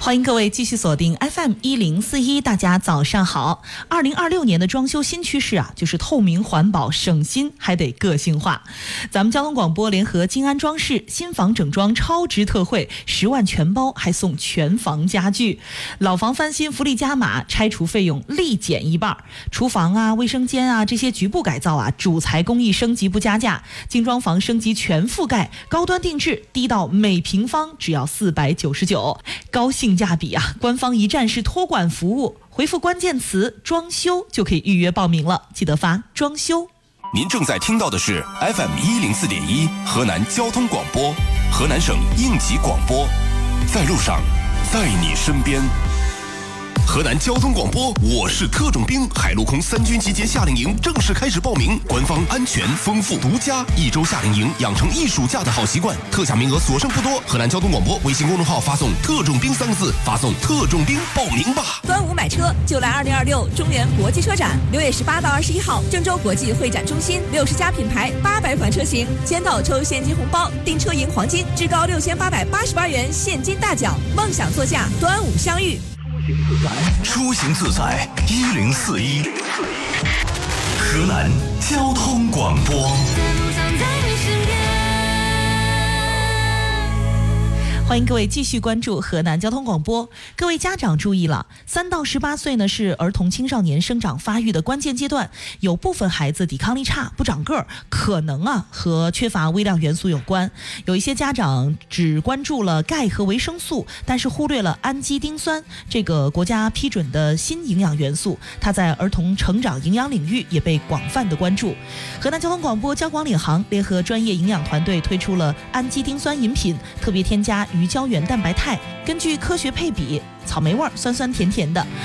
欢迎各位继续锁定 FM1041，大家早上好。2026年的装修新趋势啊，就是透明、环保、省心，还得个性化。咱们交通广播联合金安装饰新房整装超值特惠，10万全包，还送全房家具。老房翻新福利加码，拆除费用立减一半。厨房啊、卫生间啊这些局部改造啊，主材工艺升级不加价，精装房升级全覆盖，高端定制，低到每平方只要499，高性价比啊！官方一站式托管服务，回复关键词“装修”就可以预约报名了，记得发“装修”。 您正在听到的是 FM104.1 河南交通广播，河南省应急广播，在路上，在你身边。河南交通广播，我是特种兵，海陆空3军集结夏令营正式开始报名，官方安全、丰富、独家，1周夏令营，养成一暑假的好习惯，特价名额所剩不多。河南交通广播微信公众号发送“特种兵”3个字，发送“特种兵”报名吧。 端午买车就来2026中原国际车展，6月18到21号，郑州国际会展中心，60家品牌，800款车型，签到抽现金红包，订车赢黄金，至高6888元现金大奖，梦想座驾，端午相遇。 出行自在1041，河南交通广播。 欢迎各位继续关注河南交通广播。各位家长注意了，3到18岁呢是儿童青少年生长发育的关键阶段，有部分孩子抵抗力差，不长个儿，可能和缺乏微量元素有关。有一些家长只关注了钙和维生素，但是忽略了氨基丁酸这个国家批准的新营养元素，它在儿童成长营养领域也被广泛的关注。河南交通广播交广领航联合专业营养团队推出了氨基丁酸饮品，特别添加鱼胶原蛋白肽，根据科学配比，草莓味儿，酸酸甜甜的。